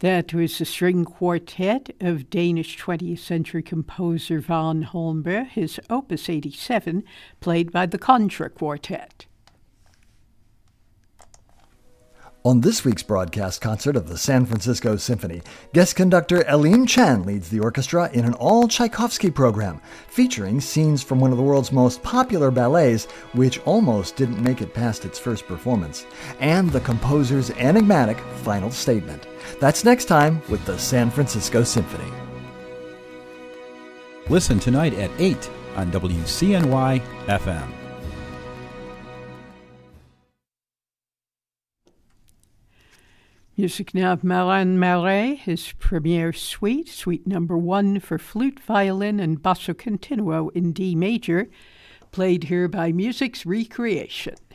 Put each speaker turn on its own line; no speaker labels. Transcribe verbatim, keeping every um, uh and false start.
That was the string quartet of Danish twentieth century composer Van Holmberg, his Opus eighty-seven, played by the Contra Quartet.
On this week's broadcast concert of the San Francisco Symphony, guest conductor Eileen Chan leads the orchestra in an all-Tchaikovsky program, featuring scenes from one of the world's most popular ballets, which almost didn't make it past its first performance, and the composer's enigmatic final statement. That's next time with the San Francisco Symphony.
Listen tonight at eight on W C N Y F M.
Music now of Marin Marais, his premiere suite, suite number one for flute, violin, and basso continuo in D major, played here by Music's Recreation.